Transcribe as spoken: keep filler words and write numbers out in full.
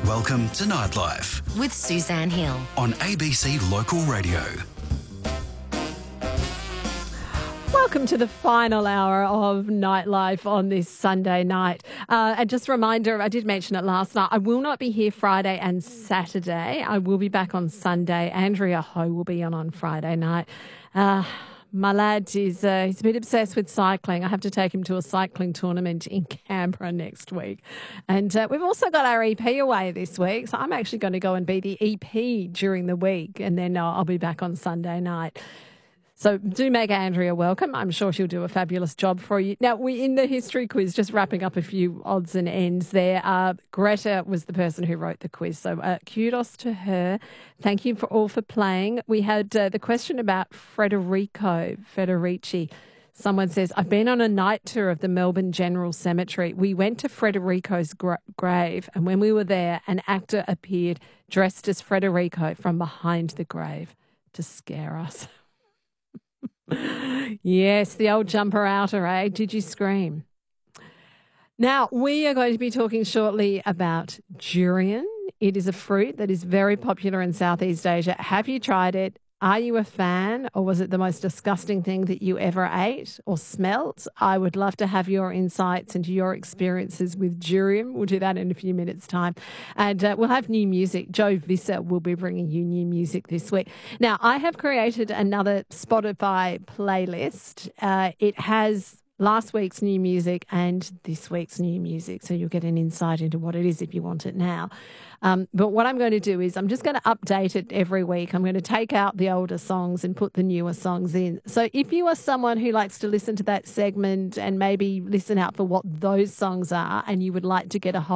Welcome to Nightlife with Suzanne Hill on A B C Local Radio. Welcome to the final hour of Nightlife on this Sunday night. Uh, and just a reminder, I did mention it last night, I will not be here Friday and Saturday. I will be back on Sunday. Andrea Ho will be on on Friday night. Uh, my lad is uh, he's a bit obsessed with cycling. I have to take him to a cycling tournament in Canberra next week. And uh, we've also got our E P away this week. So I'm actually going to go and be the E P during the week. And then uh, I'll be back on Sunday night. So do make Andrea welcome. I'm sure she'll do a fabulous job for you. Now, we in the history quiz, just wrapping up a few odds and ends there. Uh, Greta was the person who wrote the quiz, so uh, kudos to her. Thank you for all for playing. We had uh, the question about Federico Federici. Someone says, I've been on a night tour of the Melbourne General Cemetery. We went to Federico's gra- grave, and when we were there, an actor appeared dressed as Federico from behind the grave to scare us. Yes, the old jumper outer, eh? Did you scream? Now, we are going to be talking shortly about durian. It is a fruit that is very popular in Southeast Asia. Have you tried it? Are you a fan, or was it the most disgusting thing that you ever ate or smelt? I would love to have your insights into your experiences with durian. We'll do that in a few minutes' time. And uh, we'll have new music. Joe Visser will be bringing you new music this week. Now, I have created another Spotify playlist. Uh, it has last week's new music and this week's new music, so you'll get an insight into what it is if you want it now. Um, but what I'm going to do is I'm just going to update it every week. I'm going to take out the older songs and put the newer songs in. So if you are someone who likes to listen to that segment and maybe listen out for what those songs are and you would like to get a hold